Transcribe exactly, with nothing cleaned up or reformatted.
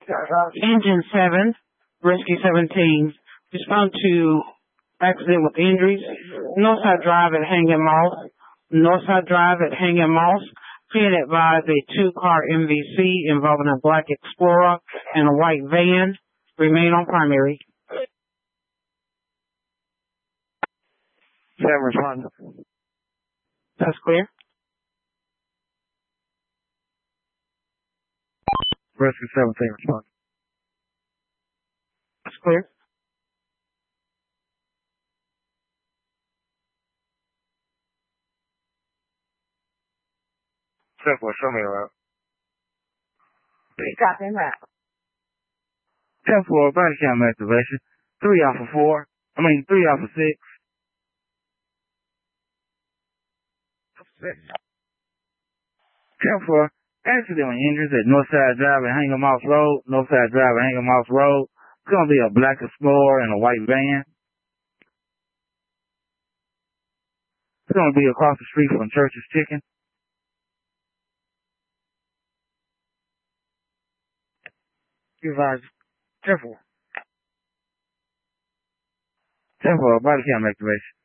Engine seven, Rescue seventeen, respond to accident with injuries. Northside Drive at Hanging Moss. Northside Drive at Hanging Moss. Being advised a two-car M V C involving a black Explorer and a white van. Remain on primary. Seven respond. That's clear. Rescue seventeen respond. That's clear. ten four, show me around. Copy that. ten four, body cam activation. three Alpha four. I mean, three Alpha six. ten four, accident with injuries at Northside Drive and Hanging Moss Road. Northside Drive and Hanging Moss Road. It's going to be a black Explorer and a white van. It's going to be across the street from Church's Chicken. You advise ten four. ten four, body cam activation.